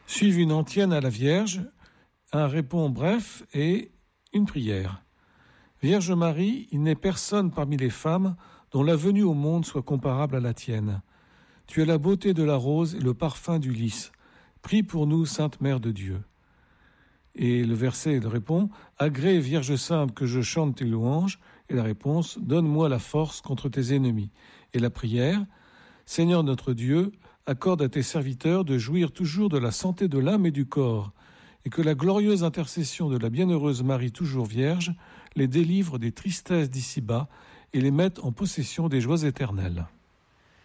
Suivent une antienne à la Vierge, un répond bref et une prière. Vierge Marie, il n'est personne parmi les femmes dont la venue au monde soit comparable à la tienne. Tu es la beauté de la rose et le parfum du lys. Prie pour nous, Sainte Mère de Dieu. Et le verset répond « Agrée, Vierge Sainte, que je chante tes louanges ». Et la réponse « Donne-moi la force contre tes ennemis ». Et la prière « Seigneur notre Dieu, accorde à tes serviteurs de jouir toujours de la santé de l'âme et du corps, et que la glorieuse intercession de la bienheureuse Marie toujours Vierge les délivre des tristesses d'ici-bas et les mette en possession des joies éternelles. »